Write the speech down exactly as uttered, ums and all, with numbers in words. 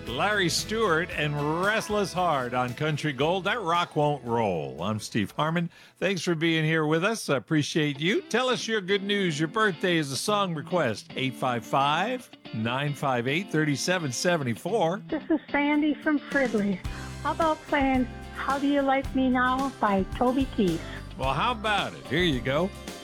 Larry Stewart and Restless Heart on Country Gold. That rock won't roll. I'm Steve Harmon. Thanks for being here with us. I appreciate you. Tell us your good news. Your birthday is a song request. eight five five, nine five eight, three seven seven four. This is Sandy from Fridley. How about playing How Do You Like Me Now by Toby Keith? Well, how about it? Here you go.